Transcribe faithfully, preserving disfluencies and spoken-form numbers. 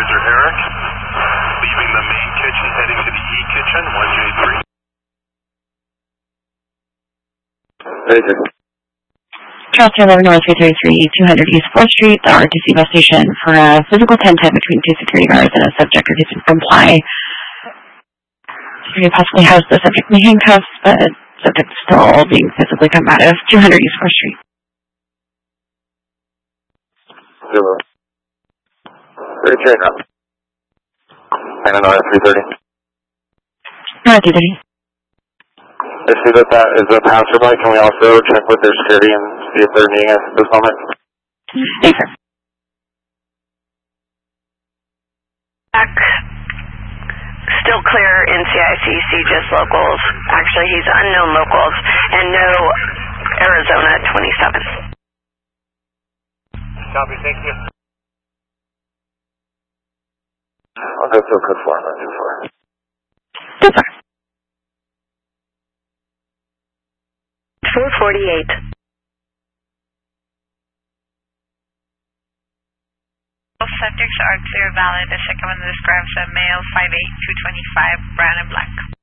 User Eric, leaving the main kitchen, heading to the E kitchen, one J three. Ranger. Charleston eleven North three thirty-three, two hundred East fourth Street, the R T C bus station for a physical ten ten between two security guards and a subject refusing to comply. Security possibly has the subject in handcuffs, but subject still being physically combative. two hundred East fourth Street. Zero. Very train up. And another three thirty. No, two thirty. I see that that is a passerby. Can we also check with their security and see if they're needing us at this moment? Yes, sir. Back. Still clear in C I C, C just locals. Actually, he's unknown locals. And no Arizona twenty-seven. Copy, thank you. I'll go to a code four, not too far. Too far. four forty-eight. Both subjects are clear valid. The second one describes a male five eight, two twenty-five, brown and black.